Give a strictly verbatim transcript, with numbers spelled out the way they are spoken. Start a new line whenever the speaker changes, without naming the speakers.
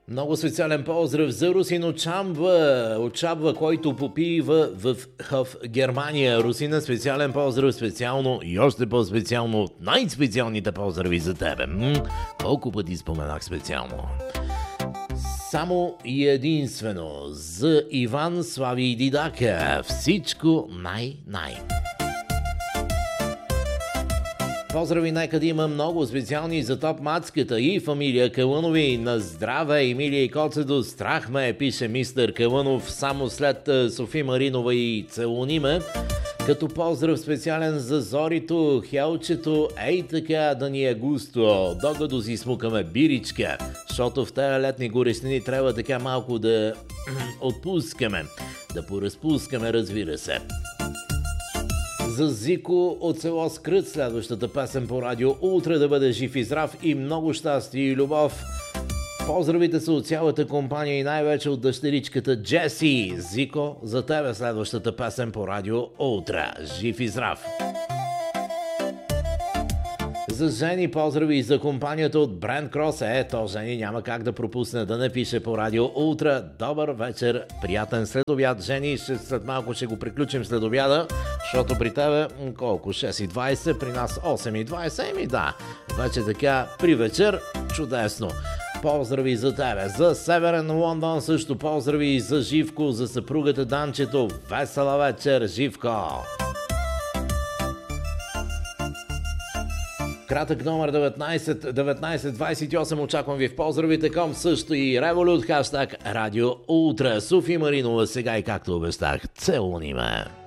Много специален поздрав за Русин Очамва, Очамва, който попива в, в, в Германия. Русина, специален поздрав, специално и още по-специално от най-специалните поздрави за тебе. М- колко пъти споменах специално. Само и единствено за Иван Слави и Дидака. Всичко най-най. Поздрави, нека да има много специални за топ мацката и фамилия Калънови. На здраве, Емилия и Коцедо, страх ме, пише мистер Калънов, само след Софи Маринова и Целуниме. Като поздрав специален за Зорито, Хелчето, ей така да ни е густо, докато си смукаме биричка, защото в тези летни горещини трябва така малко да отпускаме, да поразпускаме, разбира се. За Зико от село Скрът, следващата песен по радио Ултра, да бъде жив и здрав и много щастие и любов. Поздравите са от цялата компания и най-вече от дъщеричката Джеси. Зико, за тебе следващата песен по радио Ултра. Жив и здрав! За Жени поздрави и за компанията от Бренд Крос. Ето, Жени няма как да пропусне да не пише по радио Ултра. Добър вечер, приятен следобяд. Жени, ще, след малко ще го приключим следобяда, защото при тебе колко? шест и двайсет, при нас осем и двайсет. Еми да, вече така при вечер, чудесно. Поздрави за тебе, за Северен Лондон също поздрави и за Живко, за съпругата Данчето. Весела вечер, Живко! Кратък номер деветнайсет деветнайсет двайсет и осем, очаквам ви в поздравите към също и Револют, хаштаг Радио Ултра. Софи Маринова сега и както обещах, целуни ме!